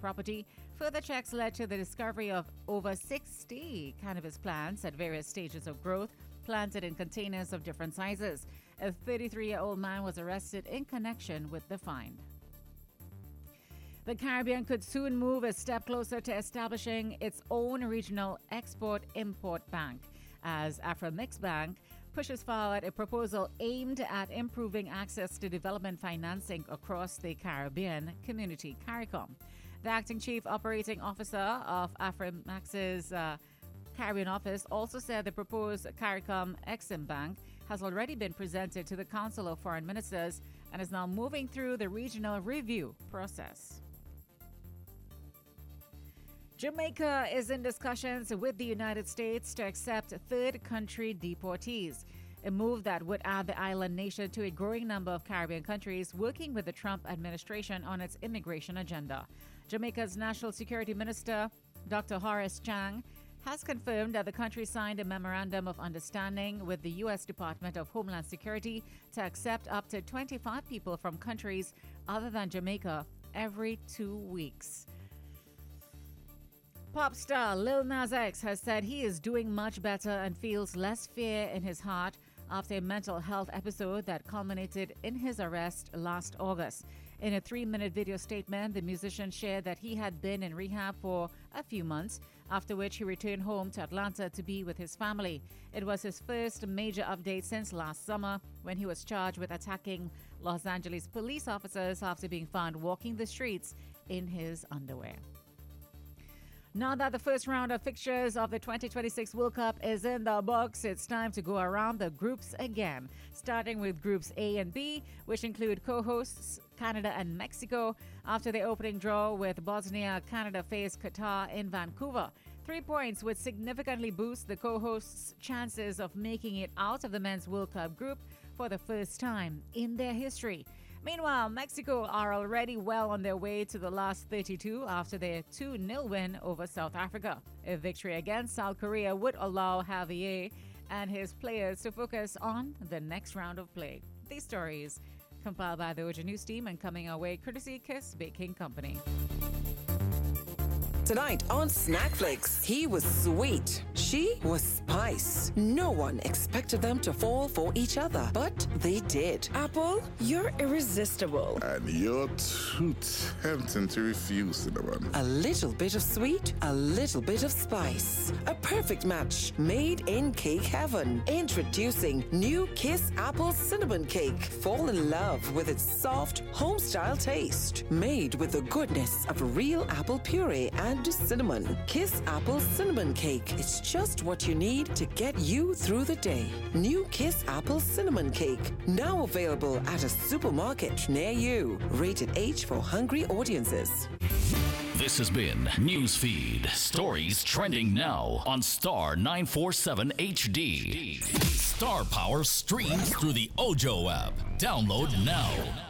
property. Further checks led to the discovery of over 60 cannabis plants at various stages of growth, planted in containers of different sizes. A 33-year-old man was arrested in connection with the find. The Caribbean could soon move a step closer to establishing its own regional export-import bank as Afromix Bank pushes forward a proposal aimed at improving access to development financing across the Caribbean community, CARICOM. The acting chief operating officer of Afromix's Caribbean office also said the proposed CARICOM Exim Bank has already been presented to the Council of Foreign Ministers and is now moving through the regional review process. Jamaica is in discussions with the United States to accept third country deportees, a move that would add the island nation to a growing number of Caribbean countries working with the Trump administration on its immigration agenda. Jamaica's National Security Minister, Dr. Horace Chang, has confirmed that the country signed a memorandum of understanding with the U.S. Department of Homeland Security to accept up to 25 people from countries other than Jamaica every 2 weeks. Pop star Lil Nas X has said he is doing much better and feels less fear in his heart after a mental health episode that culminated in his arrest last August. In a 3-minute video statement, the musician shared that he had been in rehab for a few months, after which he returned home to Atlanta to be with his family. It was his first major update since last summer, when he was charged with attacking Los Angeles police officers after being found walking the streets in his underwear. Now that the first round of fixtures of the 2026 World Cup is in the books, it's time to go around the groups again, starting with Groups A and B, which include co-hosts Canada and Mexico, after the opening draw with Bosnia. Canada faced Qatar in Vancouver. 3 points would significantly boost the co-hosts' chances of making it out of the Men's World Cup group for the first time in their history. Meanwhile, Mexico are already well on their way to the last 32 after their 2-0 win over South Africa. A victory against South Korea would allow Javier and his players to focus on the next round of play. These stories compiled by the OJ News team and coming our way courtesy Kiss Baking Company. Tonight on Snackflix, he was sweet. She was spice. No one expected them to fall for each other, but they did. Apple, you're irresistible. And you're too tempting to refuse, Cinnamon. A little bit of sweet, a little bit of spice. A perfect match made in cake heaven. Introducing new Kiss Apple Cinnamon Cake. Fall in love with its soft, home-style taste. Made with the goodness of real apple puree and cinnamon. Kiss Apple Cinnamon Cake. It's just what you need to get you through the day. New Kiss Apple Cinnamon Cake. Now available at a supermarket near you. Rated H for hungry audiences. This has been Newsfeed. Stories trending now on Star 947 HD. Star Power streams through the Ojo app. Download now.